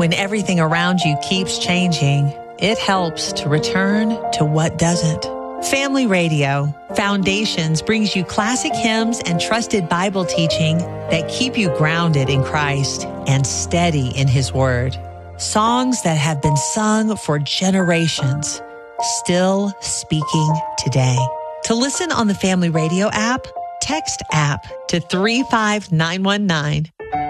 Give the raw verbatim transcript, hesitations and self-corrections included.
When everything around you keeps changing, it helps to return to what doesn't. Family Radio Foundations brings you classic hymns and trusted Bible teaching that keep you grounded in Christ and steady in His Word. Songs that have been sung for generations, still speaking today. To listen on the Family Radio app, text app to three five nine one nine.